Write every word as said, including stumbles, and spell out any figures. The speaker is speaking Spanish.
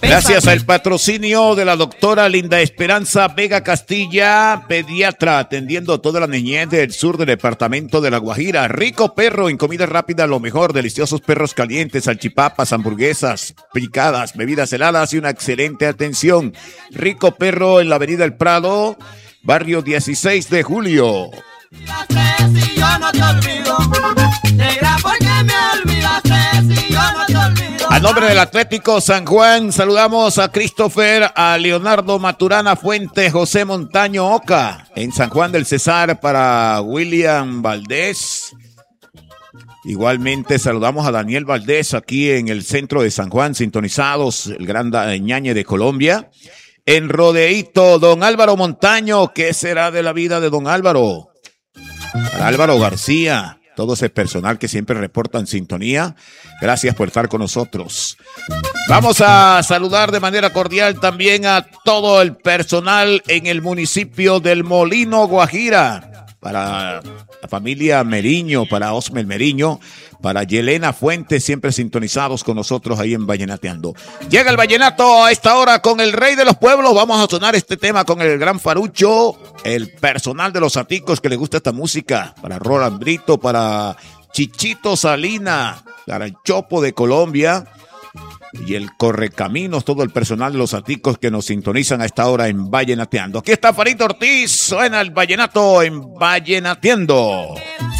Gracias al patrocinio de la doctora Linda Esperanza Vega Castilla, pediatra, atendiendo toda la niñez del sur del departamento de La Guajira. Rico Perro, en comida rápida, lo mejor, deliciosos perros calientes, salchipapas, hamburguesas, picadas, bebidas heladas y una excelente atención. Rico Perro en la avenida El Prado, barrio dieciséis de julio. Si yo no te olvido, negra, ¿por qué me olvidaste si yo no te olvido? A nombre del Atlético San Juan, saludamos a Christopher, a Leonardo Maturana Fuentes, José Montaño Oca, en San Juan del Cesar para William Valdés. Igualmente saludamos a Daniel Valdés aquí en el centro de San Juan, sintonizados, el gran Ñañe de Colombia. En Rodeíto, don Álvaro Montaño, ¿qué será de la vida de don Álvaro? Para Álvaro García, todo ese personal que siempre reporta en sintonía, gracias por estar con nosotros. Vamos a saludar de manera cordial también a todo el personal en el municipio del Molino, Guajira, para la familia Meriño, para Osmel Meriño, para Yelena Fuentes, siempre sintonizados con nosotros ahí en Vallenateando. Llega el vallenato a esta hora con el rey de los pueblos. Vamos a sonar este tema con el gran Farucho, el personal de los Aticos que le gusta esta música, para Roland Brito, para Chichito Salina, para el Chopo de Colombia y el Correcaminos, todo el personal de los Aticos que nos sintonizan a esta hora en Vallenateando. Aquí está Farito Ortiz, suena el vallenato en Vallenateando.